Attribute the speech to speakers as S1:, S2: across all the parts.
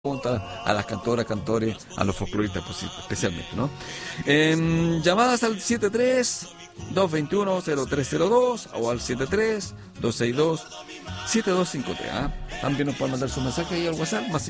S1: a las cantoras, cantores, a los folcloristas especialmente, ¿no? Llamadas al 73-221-0302 o al 73-262-7253. ¿Ah? También nos pueden mandar su mensaje ahí al WhatsApp, más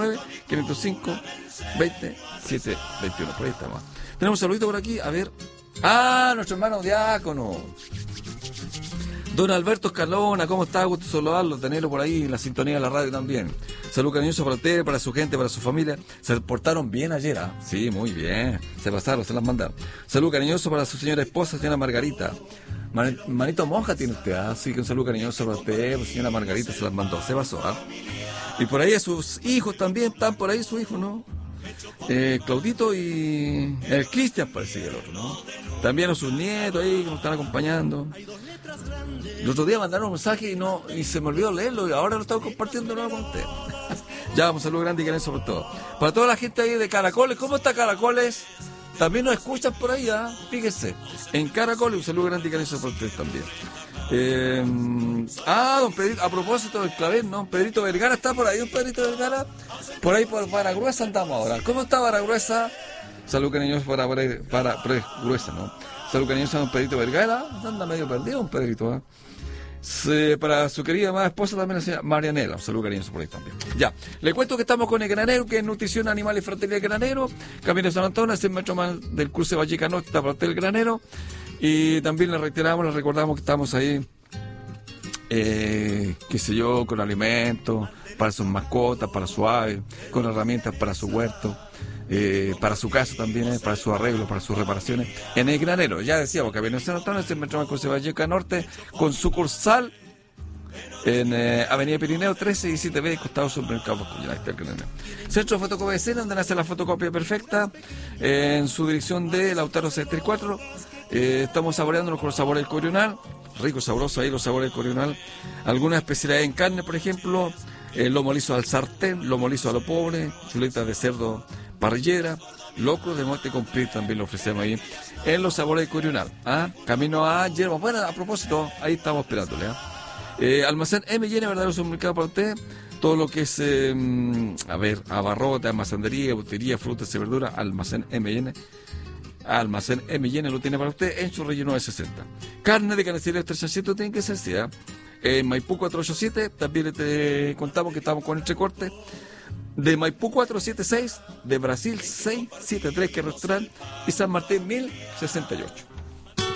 S1: 569-505-20-721. Por ahí estamos. Tenemos un saludito por aquí, a ver. ¡Ah, nuestro hermano diácono! Don Alberto Escalona, ¿cómo está? Gusto saludarlo, tenerlo por ahí en la sintonía de la radio también. Salud cariñoso para usted, para su gente, para su familia. Se portaron bien ayer, ¿ah? Sí, muy bien. Se pasaron, se las mandaron. Salud cariñoso para su señora esposa, señora Margarita. Manito monja tiene usted, ¿ah? Así que un saludo cariñoso para usted, pues, señora Margarita, se las mandó, se pasó, ¿ah? Y por ahí a sus hijos también, están por ahí sus hijos, ¿no? Claudito y el Cristian, parece que el otro, ¿no? También a sus nietos ahí que nos están acompañando. El otro día mandaron un mensaje y se me olvidó leerlo y ahora lo estaba compartiendo de nuevo con usted. Ya, un saludo grande y cariñoso por todo. Para toda la gente ahí de Caracoles, ¿cómo está Caracoles? También nos escuchan por ahí, ¿ah? Fíjense. En Caracoles, un saludo grande y cariñoso por usted también. Don Pedrito, a propósito del clavel, ¿no? Pedrito Vergara, ¿está por ahí, don Pedrito Vergara? Por ahí por Baragruesa andamos ahora. ¿Cómo está Baragruesa? Salud cariñoso para Gruesa, ¿no? Salud cariñoso a don Pedrito Vergara. Anda medio perdido, don Pedrito, ¿eh? Para su querida amada esposa también la señora Marianela, un saludo cariñoso por ahí también. Ya, le cuento que estamos con el Granero, que es Nutrición Animal y Fraternidad Granero, Camino de San Antonio, 100 metros más del cruce Valleca Norte, está para usted el Granero. Y también le recordamos que estamos ahí, qué sé yo, con alimentos para sus mascotas, para su ave, con herramientas para su huerto. Para su casa también, para su arreglo, para sus reparaciones, en el Granero. Ya decíamos que Avenida San Antonio, el metro Marcos de Valleca Norte, con sucursal en Avenida Pirineo 13 y 7B, costado supermercado. Ya está el Granero. Centro de Fotocopia de Escena, donde nace la fotocopia perfecta, en su dirección de Lautaro 634. Estamos saboreándonos con los sabores del Corional, rico, sabroso ahí los sabores del Corional. Algunas especialidades en carne, por ejemplo, lomo liso al sartén, lomo liso a lo pobre, chuletas de cerdo parrillera, locro de muerte completa también lo ofrecemos ahí en los sabores de Corional. Camino a Yerba. Bueno, a propósito, ahí estamos esperándole. Almacén M&N, verdadero supermercado para usted. Todo lo que es, abarrote, almacenería, botería, frutas y verduras, Almacén M&N. Almacén M&N lo tiene para usted en su relleno de 60. Carne de carnicería 300 tiene que ser, sí, en Maipú 487, también te contamos que estamos con entrecorte. De Maipú 476, de Brasil 673, que es restaurante, y San Martín 1068.